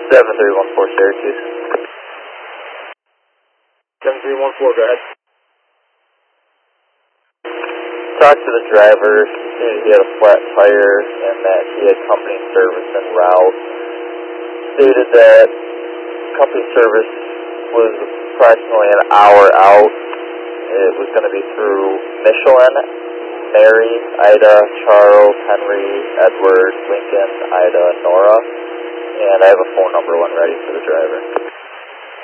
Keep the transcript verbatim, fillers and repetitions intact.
seven three one four Syracuse. seven three one four, go ahead. Talked to the driver, stated he had a flat tire and that he had company service en route. Stated that company service was approximately an hour out. It was going to be through Michelin, Mary, Ida, Charles, Henry, Edward, Lincoln, Ida, Nora. And I have a phone number when ready for the driver.